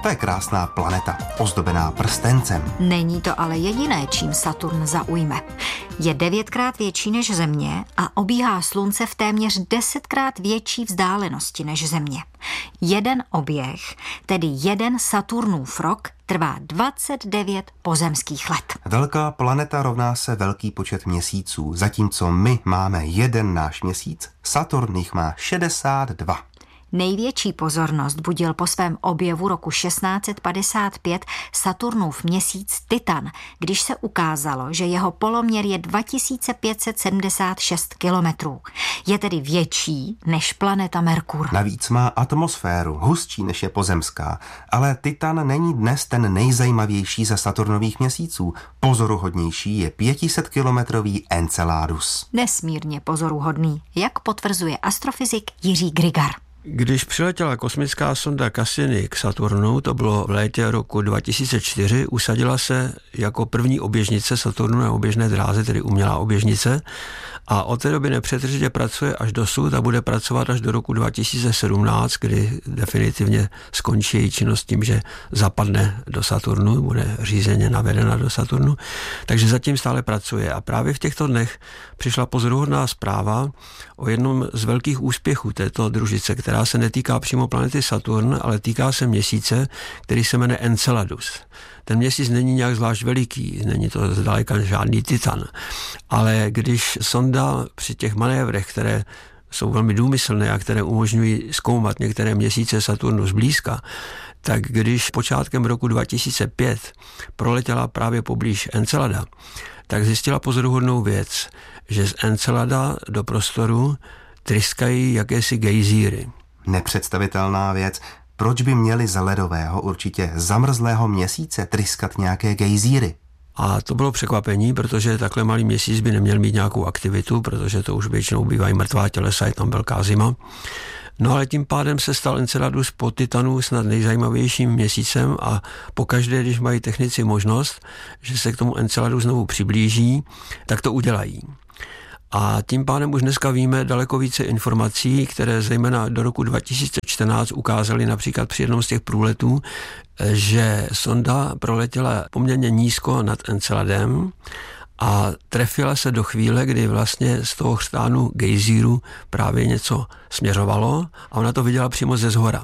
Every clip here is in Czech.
To je krásná planeta, ozdobená prstencem. Není to ale jediné, čím Saturn zaujme. Je 9krát větší než Země a obíhá Slunce v téměř 10krát větší vzdálenosti než Země. Jeden oběh, tedy jeden Saturnův rok, trvá 29 pozemských let. Velká planeta rovná se velký počet měsíců, zatímco my máme jeden náš měsíc, Saturn jich má 62. Největší pozornost budil po svém objevu roku 1655 Saturnův měsíc Titan, když se ukázalo, že jeho poloměr je 2576 kilometrů. Je tedy větší než planeta Merkur. Navíc má atmosféru, hustší než je pozemská, ale Titan není dnes ten nejzajímavější ze Saturnových měsíců. Pozoruhodnější je 500-kilometrový Enceladus. Nesmírně pozoruhodný, jak potvrzuje astrofyzik Jiří Grigar. Když přiletěla kosmická sonda Cassini k Saturnu, to bylo v létě roku 2004, usadila se jako první oběžnice Saturnu na oběžné dráze, tedy umělá oběžnice, a od té doby nepřetržitě pracuje až dosud a bude pracovat až do roku 2017, kdy definitivně skončí její činnost tím, že zapadne do Saturnu, bude řízeně navedena do Saturnu, takže zatím stále pracuje. A právě v těchto dnech přišla pozoruhodná zpráva o jednom z velkých úspěchů této družice, která se netýká přímo planety Saturn, ale týká se měsíce, který se jmenuje Enceladus. Ten měsíc není nějak zvlášť veliký, není to zdaleka žádný Titan, ale když sonda při těch manévrech, které jsou velmi důmyslné a které umožňují zkoumat některé měsíce Saturnu zblízka, tak když počátkem roku 2005 proletěla právě poblíž Encelada, tak zjistila pozoruhodnou věc, že z Encelada do prostoru tryskají jakési gejzíry. Nepředstavitelná věc. Proč by měli z ledového, určitě zamrzlého měsíce tryskat nějaké gejzíry? A to bylo překvapení, protože takhle malý měsíc by neměl mít nějakou aktivitu, protože to už většinou bývají mrtvá tělesa, je tam velká zima. No ale tím pádem se stal Enceladus po Titanu snad nejzajímavějším měsícem a pokaždé, když mají technici možnost, že se k tomu Enceladu znovu přiblíží, tak to udělají. A tím pádem už dneska víme daleko více informací, které zejména do roku 2014 ukázaly například při jednom z těch průletů, že sonda proletěla poměrně nízko nad Enceladem a trefila se do chvíle, kdy vlastně z toho chřtánu gejzíru právě něco směřovalo a ona to viděla přímo ze zhora.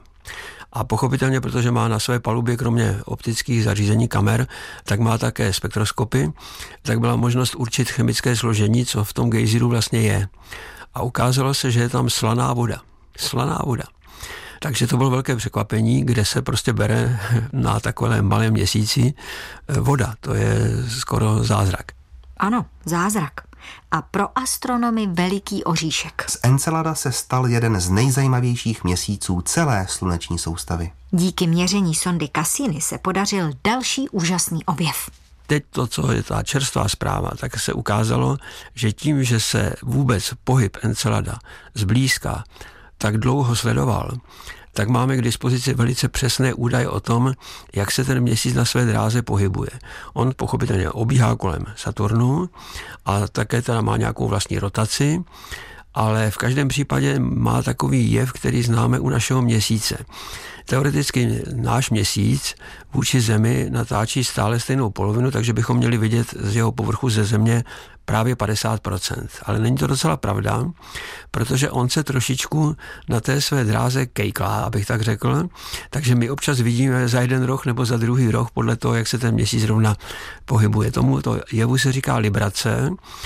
A pochopitelně, protože má na své palubě kromě optických zařízení kamer, tak má také spektroskopy, tak byla možnost určit chemické složení, co v tom gejzíru vlastně je. A ukázalo se, že je tam slaná voda. Slaná voda. Takže to bylo velké překvapení, kde se prostě bere na takovém malém měsíci voda. To je skoro zázrak. Ano, zázrak. A pro astronomy veliký oříšek. Z Encelada se stal jeden z nejzajímavějších měsíců celé sluneční soustavy. Díky měření sondy Cassini se podařil další úžasný objev. Teď to, co je ta čerstvá zpráva, tak se ukázalo, že tím, že se vůbec pohyb Encelada zblízka tak dlouho sledoval, tak máme k dispozici velice přesné údaje o tom, jak se ten měsíc na své dráze pohybuje. On pochopitelně obíhá kolem Saturnu a také teda má nějakou vlastní rotaci, ale v každém případě má takový jev, který známe u našeho měsíce. Teoreticky náš měsíc vůči Zemi natáčí stále stejnou polovinu, takže bychom měli vidět z jeho povrchu ze Země právě 50%. Ale není to docela pravda, protože on se trošičku na té své dráze kejklá, abych tak řekl, takže my občas vidíme za jeden roh nebo za druhý roh podle toho, jak se ten měsíc zrovna pohybuje. Tomuto jevu se říká librace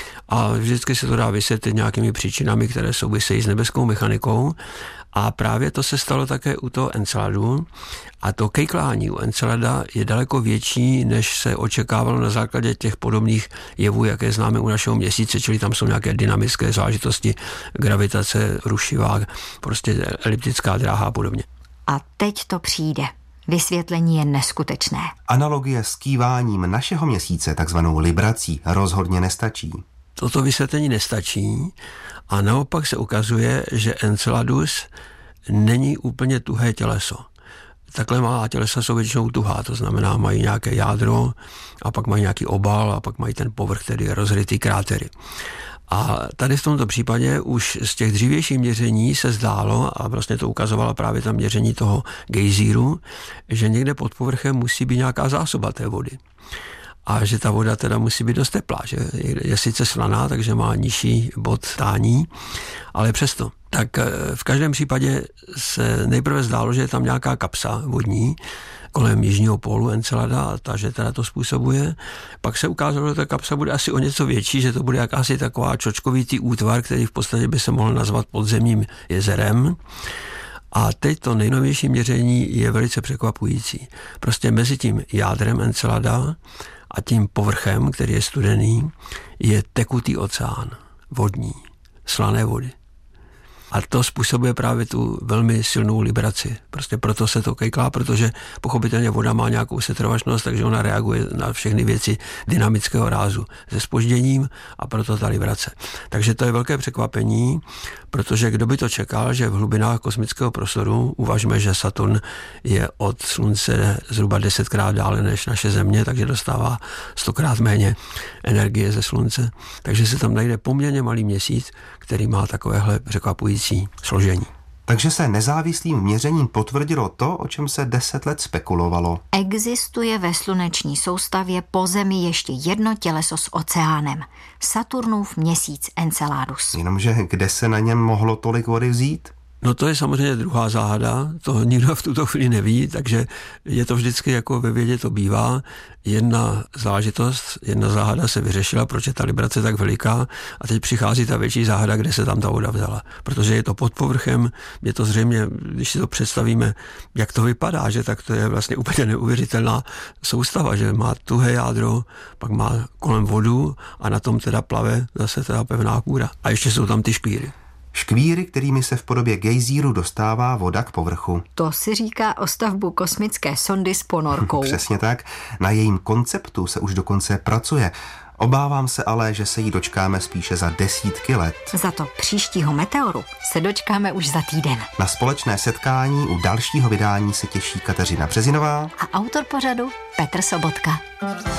a vždycky se to dá vysvětlit nějakými příčinami, které souvisejí s nebeskou mechanikou. A právě to se stalo také u toho Enceladu a to kejklání u Encelada je daleko větší, než se očekávalo na základě těch podobných jevů, jaké známe u našeho měsíce, čili tam jsou nějaké dynamické záležitosti, gravitace, rušivá, prostě eliptická dráha a podobně. A teď to přijde. Vysvětlení je neskutečné. Analogie s kýváním našeho měsíce, takzvanou librací, rozhodně nestačí. Toto vysvětlení nestačí a naopak se ukazuje, že Enceladus není úplně tuhé těleso. Takhle malá tělesa jsou většinou tuhá, to znamená mají nějaké jádro a pak mají nějaký obal a pak mají ten povrch, který je rozrytý krátery. A tady v tomto případě už z těch dřívějších měření se zdálo, a vlastně to ukazovala právě ta měření toho gejzíru, že někde pod povrchem musí být nějaká zásoba té vody. A že ta voda teda musí být dost teplá, že je sice slaná, takže má nižší bod tání, ale přesto. Tak v každém případě se nejprve zdálo, že je tam nějaká kapsa vodní kolem jižního pólu Encelada a ta, že teda to způsobuje. Pak se ukázalo, že ta kapsa bude asi o něco větší, že to bude jakási taková čočkovitý útvar, který v podstatě by se mohl nazvat podzemním jezerem. A teď to nejnovější měření je velice překvapující. Prostě mezi tím jádrem Encelada a tím povrchem, který je studený, je tekutý oceán, vodní, slané vody. A to způsobuje právě tu velmi silnou libraci. Prostě proto se to kejklá, protože pochopitelně voda má nějakou setrvačnost, takže ona reaguje na všechny věci dynamického rázu se zpožděním a proto ta librace. Takže to je velké překvapení, protože kdo by to čekal, že v hlubinách kosmického prostoru, uvažme, že Saturn je od Slunce zhruba 10krát dále než naše Země, takže dostává 100krát méně energie ze Slunce. Takže se tam najde poměrně malý měsíc, který má takovéhle překvapující složení. Takže se nezávislým měřením potvrdilo to, o čem se 10 let spekulovalo. Existuje ve sluneční soustavě po Zemi ještě jedno těleso s oceánem. Saturnův měsíc Enceladus. Jenomže kde se na něm mohlo tolik vody vzít? No to je samozřejmě druhá záhada, to nikdo v tuto chvíli neví, takže je to vždycky jako ve vědě to bývá. Jedna záležitost, jedna záhada se vyřešila, proč je ta librace tak veliká a teď přichází ta větší záhada, kde se tam ta voda vzala. Protože je to pod povrchem, je to zřejmě, když si to představíme, jak to vypadá, že tak to je vlastně úplně neuvěřitelná soustava, že má tuhé jádro, pak má kolem vodu a na tom teda plave zase teda pevná kůra. A ještě jsou tam ty škvíry. Škvíry, kterými se v podobě gejzíru dostává voda k povrchu. To si říká o stavbu kosmické sondy s ponorkou. Přesně tak. Na jejím konceptu se už dokonce pracuje. Obávám se ale, že se jí dočkáme spíše za desítky let. Za to příštího meteoru se dočkáme už za týden. Na společné setkání u dalšího vydání se těší Kateřina Březinová a autor pořadu Petr Sobotka.